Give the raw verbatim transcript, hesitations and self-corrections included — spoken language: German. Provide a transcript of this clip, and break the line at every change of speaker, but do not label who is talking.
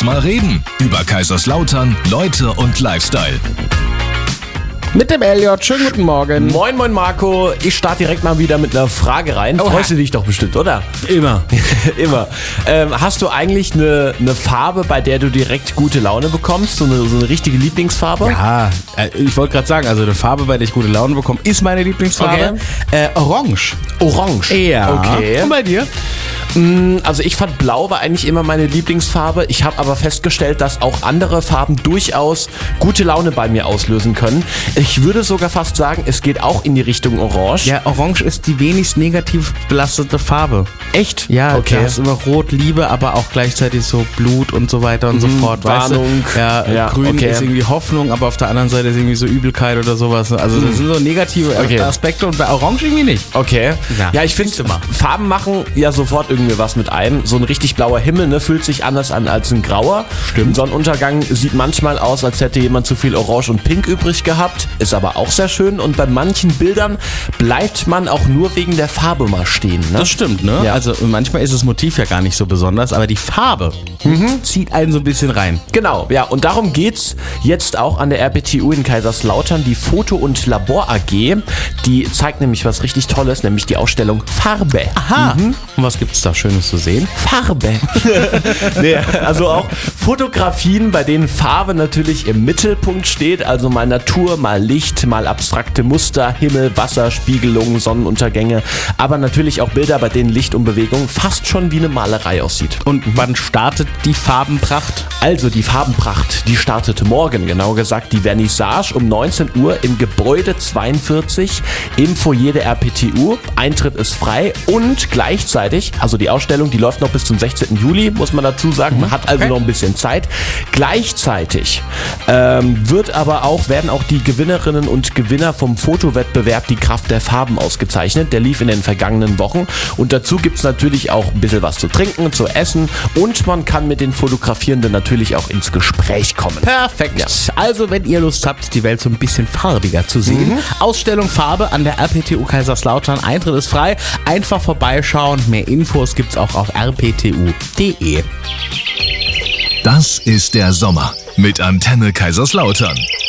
uns mal reden. Über Kaiserslautern, Leute und Lifestyle.
Mit dem Elliot. Schönen guten Morgen.
Moin, moin Marco. Ich starte direkt mal wieder mit einer Frage rein.
Oha.
Freust du dich doch bestimmt, oder?
Immer.
Immer. Ähm, hast du eigentlich eine, eine Farbe, bei der du direkt gute Laune bekommst? So eine, so eine richtige Lieblingsfarbe?
Ja, äh, ich wollte gerade sagen, also eine Farbe, bei der ich gute Laune bekomme, ist meine Lieblingsfarbe.
Okay.
Äh, Orange.
Orange?
Ja.
Okay.
Und bei dir?
Also ich fand Blau war eigentlich immer meine Lieblingsfarbe. Ich habe aber festgestellt, dass auch andere Farben durchaus gute Laune bei mir auslösen können. Ich würde sogar fast sagen, es geht auch in die Richtung Orange.
Ja, Orange ist die wenigst negativ belastete Farbe.
Echt?
Ja,
okay.
Da ist immer Rot, Liebe, aber auch gleichzeitig so Blut und so weiter und so fort.
Warnung.
Weißt du? Ja,
Ja,
Grün
okay.
ist irgendwie Hoffnung, aber auf der anderen Seite ist irgendwie so Übelkeit oder sowas. Also das sind so negative
Okay.
Aspekte und bei Orange irgendwie nicht.
Okay.
Ja,
Ja, ich
siehst du
finde,
mal.
Farben machen ja sofort irgendwie was mit einem. So ein richtig blauer Himmel, ne, fühlt sich anders an als ein grauer.
Stimmt.
Ein Sonnenuntergang sieht manchmal aus, als hätte jemand zu viel Orange und Pink übrig gehabt. Ist aber auch sehr schön. Und bei manchen Bildern bleibt man auch nur wegen der Farbe mal stehen. Ne?
Das stimmt, ne?
Ja.
Also manchmal ist das Motiv ja gar nicht so besonders, aber die Farbe zieht einen so ein bisschen rein.
Genau, ja, und darum geht's jetzt auch an der R P T U in Kaiserslautern, die Foto- und Labor A G. Die zeigt nämlich was richtig Tolles, nämlich die Ausstellung Farbe.
Aha. Und was gibt's da Schönes zu sehen?
Farbe. Nee, also auch Fotografien, bei denen Farbe natürlich im Mittelpunkt steht, also mal Natur, mal Licht, mal abstrakte Muster, Himmel, Wasser, Spiegelungen, Sonnenuntergänge, aber natürlich auch Bilder, bei denen Licht und Bewegung fast schon wie eine Malerei aussieht.
Und wann startet die Farbenpracht?
Also die Farbenpracht, die startet morgen, genau gesagt die Vernissage um neunzehn Uhr im Gebäude zweiundvierzig im Foyer der R P T U. Eintritt ist frei und gleichzeitig, also die Ausstellung, die läuft noch bis zum sechzehnten Juli, muss man dazu sagen. Man hat also
Okay.
noch ein bisschen Zeit. Gleichzeitig ähm, wird aber auch, werden auch die Gewinnerinnen und Gewinner vom Fotowettbewerb Die Kraft der Farben ausgezeichnet. Der lief in den vergangenen Wochen. Und dazu gibt es natürlich auch ein bisschen was zu trinken, zu essen. Und man kann mit den Fotografierenden natürlich auch ins Gespräch kommen.
Perfekt.
Ja.
Also, wenn ihr Lust habt, die Welt so ein bisschen farbiger zu sehen, Ausstellung Farbe an der R P T U Kaiserslautern. Eintritt ist frei. Einfach vorbeischauen. Mehr Infos gibt's auch auf r p t u punkt d e.
Das ist der Sommer mit Antenne Kaiserslautern.